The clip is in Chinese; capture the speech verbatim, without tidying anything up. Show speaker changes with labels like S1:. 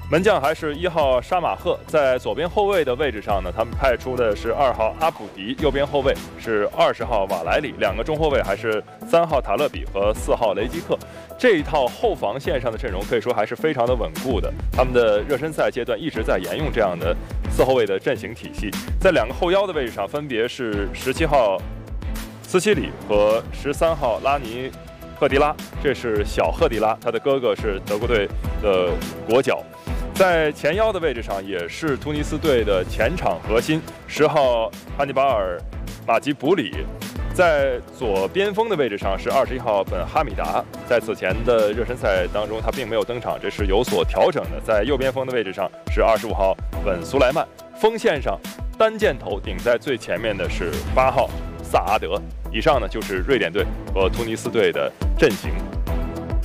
S1: 门将还是一号沙马赫，在左边后卫的位置上呢，他们派出的是二号阿卜迪，右边后卫是二十号瓦莱里，两个中后卫还是三号塔勒比和四号雷吉克。这一套后防线上的阵容可以说还是非常的稳固的，他们的热身赛阶段一直在沿用这样的四后卫的阵型体系。在两个后腰的位置上，分别是十七号斯基里和十三号拉尼赫迪拉，这是小赫迪拉，他的哥哥是德国队的国脚。在前腰的位置上，也是突尼斯队的前场核心，十号汉尼拔尔马吉卜里。在左边锋的位置上是二十一号本哈米达，在此前的热身赛当中他并没有登场，这是有所调整的。在右边锋的位置上是二十五号本苏莱曼，锋线上单箭头顶在最前面的是八号萨阿德。以上呢就是瑞典队和突尼斯队的阵型。